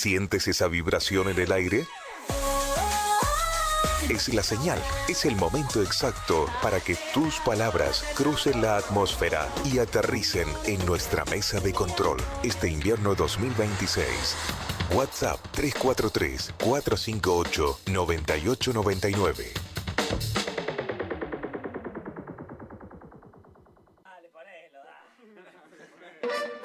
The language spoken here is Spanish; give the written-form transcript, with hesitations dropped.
¿Sientes esa vibración en el aire? Es la señal, es el momento exacto para que tus palabras crucen la atmósfera y aterricen en nuestra mesa de control este invierno 2026. WhatsApp 343-458-9899.